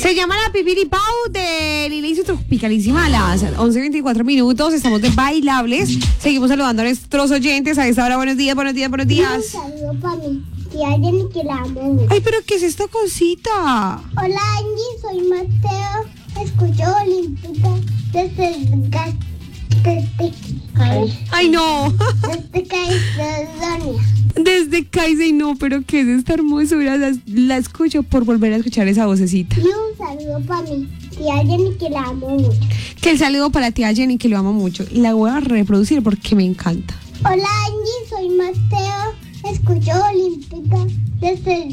Se llama la Pipiripau de Lili y su Tropicalísima a las 11:24. Estamos de bailables. Seguimos saludando a nuestros oyentes a esta hora. Buenos días, buenos días, buenos días. Un saludo para mi tía Jenny, que la amo mucho. Ay, pero ¿qué es esta cosita? Hola Angie, soy Mateo. Escucho Olímpica desde Ay, no. desde California. Desde Kaisei, no, pero ¿qué es esta hermosura? La escucho por volver a escuchar esa vocecita. Y un saludo para mi tía Jenny, que la amo mucho. Que el saludo para la tía Jenny, que lo amo mucho. Y la voy a reproducir porque me encanta. Hola Angie, soy Mateo. Escucho Olímpica desde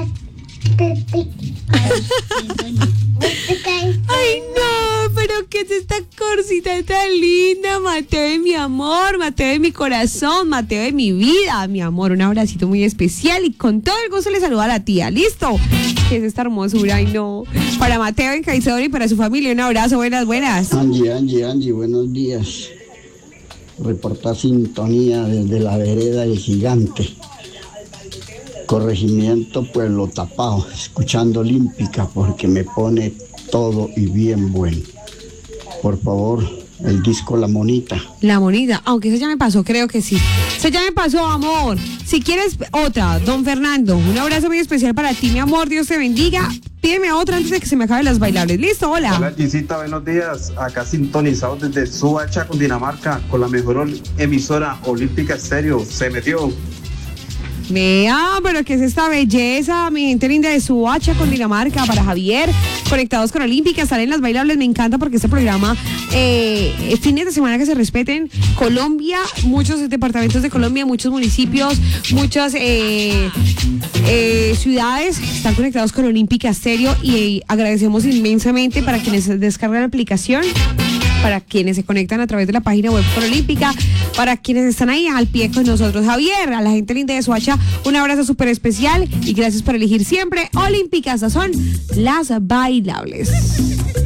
Ay, no, pero ¿qué es esta cosita tan linda? Mateo de mi amor, Mateo de mi corazón, Mateo de mi vida, mi amor. Un abracito muy especial y con todo el gusto le saluda a la tía. ¿Listo? ¿Qué es esta hermosura? Ay, no. Para Mateo en Caicedo y para su familia, un abrazo. Buenas, buenas. Angie, buenos días. Reportar sintonía desde la vereda del Gigante. Corregimiento Pueblo Tapao, escuchando Olímpica porque me pone todo y bien bueno. Por favor, el disco La Monita. La Monita, aunque esa ya me pasó, creo que sí. Esa ya me pasó, amor. Si quieres otra, don Fernando, un abrazo muy especial para ti, mi amor. Dios te bendiga. Pídeme otra antes de que se me acaben las bailables. ¿Listo? Hola. Hola, Gisita, buenos días. Acá sintonizados desde Suacha, Cundinamarca, con la mejor emisora Olímpica Estéreo. Se metió. Vea, pero ¿qué es esta belleza? Mi gente linda de Suacha, Cundinamarca, para Javier, conectados con Olímpica, salen las bailables, me encanta porque este programa, fines de semana que se respeten, Colombia, muchos departamentos de Colombia, muchos municipios, muchas ciudades están conectados con Olímpica Estéreo y agradecemos inmensamente para quienes descargan la aplicación, para quienes se conectan a través de la página web con Olímpica, para quienes están ahí al pie con nosotros. Javier, a la gente linda de Suacha, un abrazo súper especial y gracias por elegir siempre Olímpica. Estas son las bailables.